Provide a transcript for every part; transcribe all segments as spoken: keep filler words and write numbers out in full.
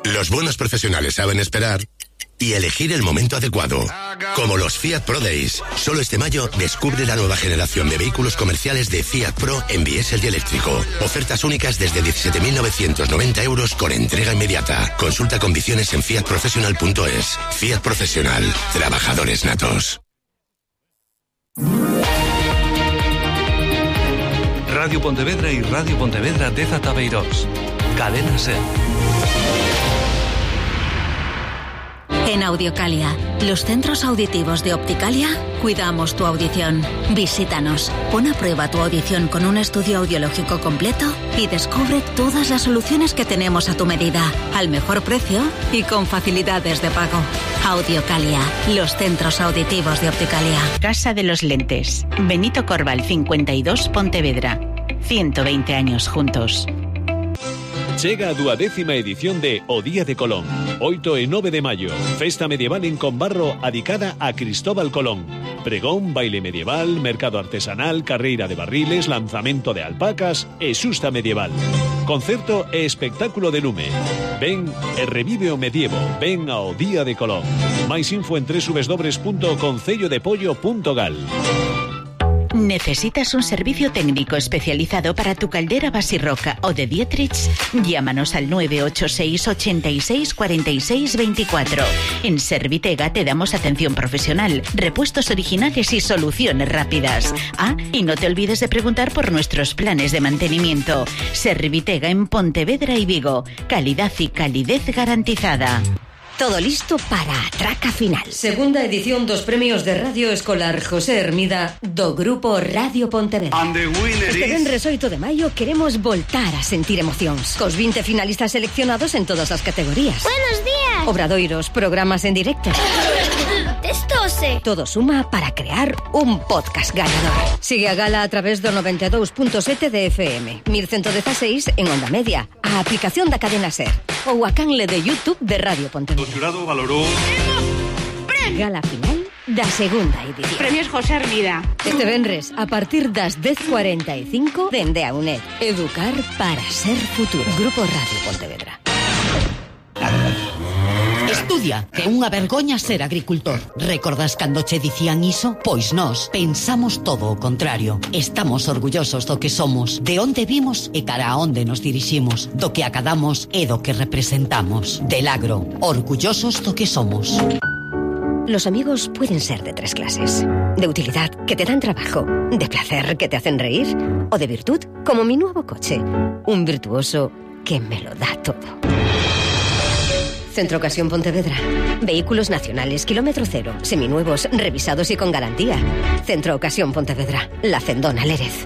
Los buenos profesionales saben esperar y elegir el momento adecuado. Como los Fiat Pro Days. Solo este mayo descubre la nueva generación de vehículos comerciales de Fiat Pro en diésel y eléctrico. Ofertas únicas desde diecisiete mil novecientos noventa euros con entrega inmediata. Consulta condiciones en fiat professional punto es. Fiat Profesional. Trabajadores natos. Radio Pontevedra y Radio Pontevedra de Zatabeirós. Cadena SER. En Audiocalia, los centros auditivos de Opticalia, cuidamos tu audición. Visítanos, pon a prueba tu audición con un estudio audiológico completo y descubre todas las soluciones que tenemos a tu medida, al mejor precio y con facilidades de pago. Audiocalia, los centros auditivos de Opticalia. Casa de los Lentes, Benito Corval cincuenta y dos, Pontevedra. ciento veinte años juntos. Chega a duodécima edición de O Día de Colón. oito e nove de maio. Festa medieval en Combarro adicada a Cristóbal Colón. Pregón, baile medieval, mercado artesanal, carreira de barriles, lanzamento de alpacas e xusta medieval. Concerto e espectáculo de lume. Ven e revive o medievo. Ven ao Día de Colón. Máis info en doble u doble u doble u punto concello de pollo punto gal. ¿Necesitas un servicio técnico especializado para tu caldera Basirroca o de Dietrich? Llámanos al nueve ocho seis, ochenta y seis, cuarenta y seis, veinticuatro. En Servitega te damos atención profesional, repuestos originales y soluciones rápidas. Ah, y no te olvides de preguntar por nuestros planes de mantenimiento. Servitega en Pontevedra y Vigo. Calidad y calidez garantizada. Todo listo para a traca final. Segunda edición dos premios de Radio Escolar José Hermida do Grupo Radio Pontevedra. Este venres oito de maio queremos voltar a sentir emocións. Cos vinte finalistas seleccionados en todas as categorías. Buenos días. Obradoiros, programas en directo. Testose. Todo suma para crear un podcast ganador. Sigue a gala a través do noventa e dous punto sete de F M, mil ciento dieciséis en onda media, a aplicación da cadena SER ou a canle de YouTube de Radio Pontevedra. O xurado valorou Gala final da segunda edición. Premios José Hermida. Este venres, a partir das dez cuarenta e cinco, dende a UNED. Educar para ser futuro. Grupo Radio Pontevedra. Estudia, que é unha vergoña ser agricultor. Recordas cando che dicían iso? Pois nós pensamos todo o contrario. Estamos orgullosos do que somos, de onde vimos e cara a onde nos diriximos, do que acadamos e do que representamos. Del agro, orgullosos do que somos. Los amigos pueden ser de tres clases. De utilidad, que te dan trabajo. De placer, que te hacen reír. O de virtud, como mi nuevo coche. Un virtuoso que me lo da todo. Centro Ocasión Pontevedra. Vehículos nacionales, kilómetro cero, seminuevos, revisados y con garantía. Centro Ocasión Pontevedra. La Cendona Lérez.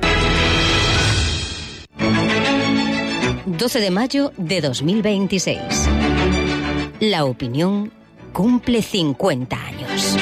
doce de mayo de dos mil veintiséis. La opinión cumple cincuenta años.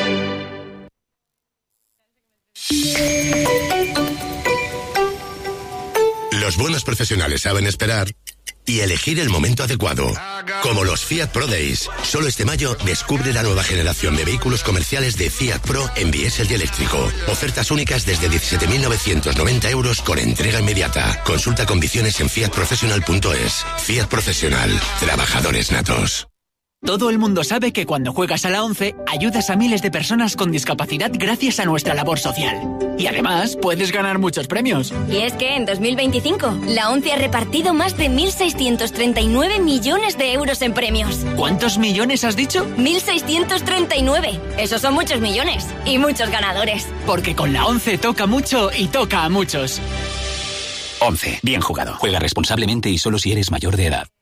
Los buenos profesionales saben esperar y elegir el momento adecuado. Como los Fiat Pro Days. Solo este mayo descubre la nueva generación de vehículos comerciales de Fiat Pro en diésel y eléctrico. Ofertas únicas desde diecisiete mil novecientos noventa euros con entrega inmediata. Consulta condiciones en fiat professional punto es. Fiat Profesional. Trabajadores natos. Todo el mundo sabe que cuando juegas a la ONCE ayudas a miles de personas con discapacidad gracias a nuestra labor social. Y además puedes ganar muchos premios. Y es que en dos mil veinticinco la ONCE ha repartido más de mil seiscientos treinta y nueve millones de euros en premios. ¿Cuántos millones has dicho? mil seiscientos treinta y nueve. Esos son muchos millones y muchos ganadores. Porque con la ONCE toca mucho y toca a muchos. ONCE. Bien jugado. Juega responsablemente y solo si eres mayor de edad.